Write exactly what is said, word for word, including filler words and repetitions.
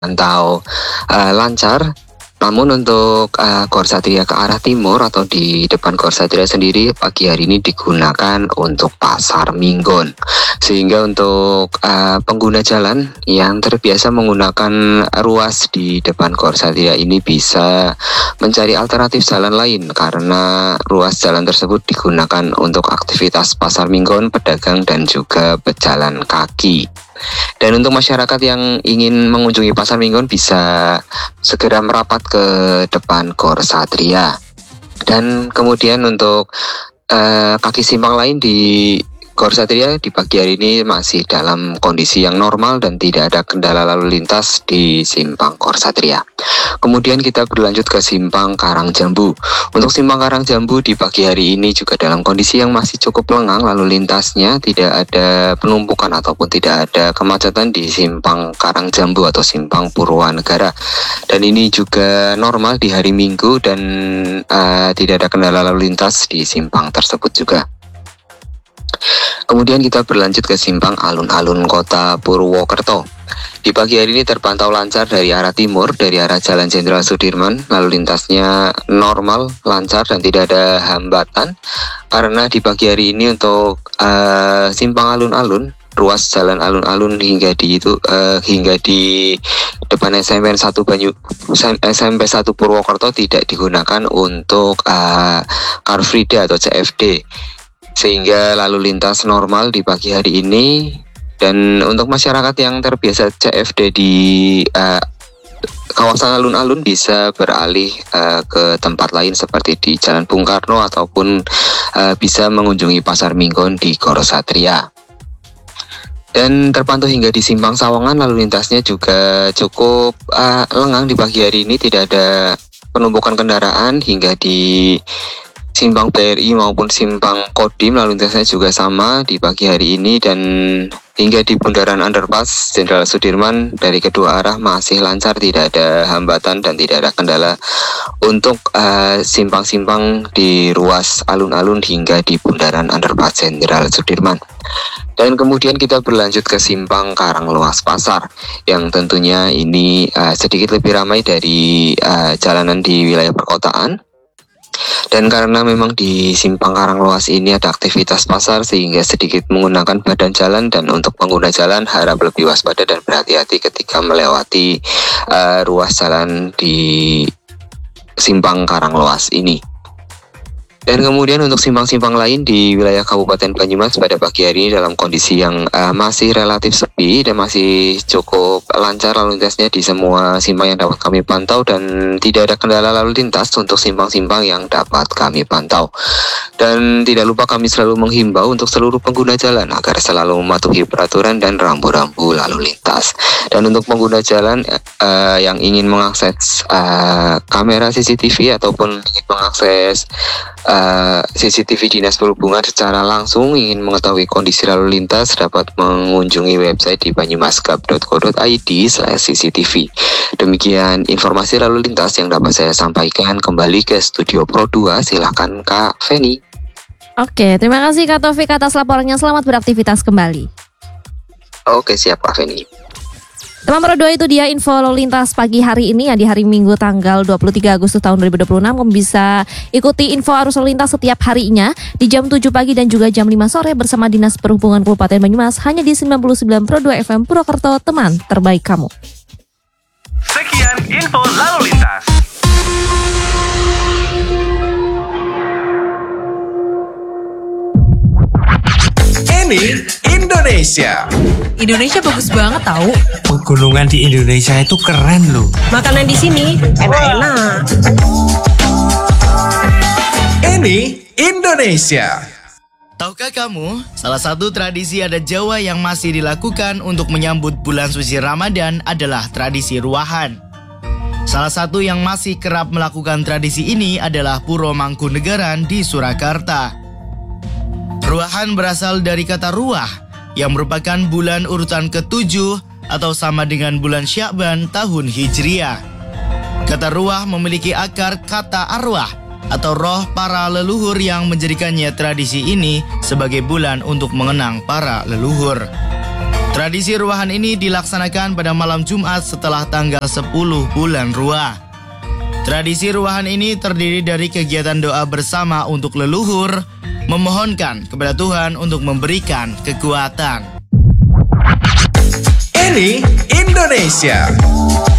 terpantau uh, lancar. Namun untuk uh, Gor Satria ke arah timur atau di depan Gor Satria sendiri pagi hari ini digunakan untuk pasar Minggon. Sehingga untuk uh, pengguna jalan yang terbiasa menggunakan ruas di depan Gor Satria ini bisa mencari alternatif jalan lain karena ruas jalan tersebut digunakan untuk aktivitas pasar Minggon, pedagang dan juga pejalan kaki. Dan untuk masyarakat yang ingin mengunjungi pasar Minggon bisa segera merapat ke depan Gor Satria. Dan kemudian untuk uh, kaki simpang lain di Gor Satria di pagi hari ini masih dalam kondisi yang normal dan tidak ada kendala lalu lintas di simpang Gor Satria. Kemudian kita berlanjut ke simpang Karangjambu. Untuk simpang Karangjambu di pagi hari ini juga dalam kondisi yang masih cukup lengang lalu lintasnya, tidak ada penumpukan ataupun tidak ada kemacetan di simpang Karangjambu atau simpang Purwanegara. Dan ini juga normal di hari Minggu dan uh, tidak ada kendala lalu lintas di simpang tersebut juga. Kemudian kita berlanjut ke simpang alun-alun kota Purwokerto. Di pagi hari ini terpantau lancar dari arah timur, dari arah Jalan Jenderal Sudirman. Lalu lintasnya normal, lancar dan tidak ada hambatan. Karena di pagi hari ini untuk uh, simpang alun-alun, ruas jalan alun-alun hingga di itu uh, hingga di depan S M P satu Banyu S M P satu Purwokerto tidak digunakan untuk uh, Car Free Day atau C F D. Sehingga lalu lintas normal di pagi hari ini. Dan untuk masyarakat yang terbiasa C F D di uh, kawasan alun-alun bisa beralih uh, ke tempat lain seperti di Jalan Bung Karno ataupun uh, bisa mengunjungi pasar Minggon di Gor Satria. Dan terpantau hingga di simpang Sawangan lalu lintasnya juga cukup uh, lengang di pagi hari ini, tidak ada penumpukan kendaraan. Hingga di simpang B R I maupun simpang Kodim lalu lintasnya juga sama di pagi hari ini. Dan hingga di bundaran underpass Jenderal Sudirman dari kedua arah masih lancar, tidak ada hambatan dan tidak ada kendala untuk uh, simpang-simpang di ruas alun-alun hingga di bundaran underpass Jenderal Sudirman. Dan kemudian kita berlanjut ke simpang Karanglewas Pasar yang tentunya ini uh, sedikit lebih ramai dari uh, jalanan di wilayah perkotaan. Dan karena memang di simpang Karanglewas ini ada aktivitas pasar sehingga sedikit menggunakan badan jalan, dan untuk pengguna jalan harap lebih waspada dan berhati-hati ketika melewati uh, ruas jalan di simpang Karanglewas ini. Dan kemudian untuk simpang-simpang lain di wilayah Kabupaten Banyumas pada pagi hari ini dalam kondisi yang uh, masih relatif sepi dan masih cukup lancar lalu lintasnya di semua simpang yang dapat kami pantau, dan tidak ada kendala lalu lintas untuk simpang-simpang yang dapat kami pantau. Dan tidak lupa kami selalu menghimbau untuk seluruh pengguna jalan agar selalu mematuhi peraturan dan rambu-rambu lalu lintas. Dan untuk pengguna jalan uh, yang ingin mengakses uh, kamera C C T V ataupun ingin mengakses Uh, C C T V Dinas Perhubungan secara langsung, ingin mengetahui kondisi lalu lintas, dapat mengunjungi website di banyumasgap dot co dot i d slash c c t v. Demikian informasi lalu lintas yang dapat saya sampaikan. Kembali ke studio Pro dua, silahkan Kak Feni. Oke, terima kasih Kak Taufik atas laporannya. Selamat beraktivitas kembali. Oke, siap Kak Feni. Teman Pro dua, itu dia info lalu lintas pagi hari ini ya, di hari Minggu tanggal dua puluh tiga Agustus tahun dua ribu dua puluh enam. Kamu bisa ikuti info arus lalu lintas setiap harinya di jam tujuh pagi dan juga jam lima sore bersama Dinas Perhubungan Kabupaten Banyumas hanya di sembilan puluh sembilan Pro dua F M Purwokerto, teman terbaik kamu. Sekian info lalu lintas. Ini Indonesia. Indonesia bagus banget tahu. Pegunungan di Indonesia itu keren loh. Makanan di sini enak-enak. Ini Indonesia. Tahukah kamu, salah satu tradisi adat Jawa yang masih dilakukan untuk menyambut bulan suci Ramadan adalah tradisi ruahan. Salah satu yang masih kerap melakukan tradisi ini adalah Puro Mangkunegaran di Surakarta. Ruahan berasal dari kata ruah, yang merupakan bulan urutan ketujuh atau sama dengan bulan Sya'ban tahun Hijriah. Kata ruah memiliki akar kata arwah atau roh para leluhur yang menjadikannya tradisi ini sebagai bulan untuk mengenang para leluhur. Tradisi ruahan ini dilaksanakan pada malam Jumat setelah tanggal sepuluh bulan Ruah. Tradisi ruahan ini terdiri dari kegiatan doa bersama untuk leluhur, memohonkan kepada Tuhan untuk memberikan kekuatan. Ini Indonesia.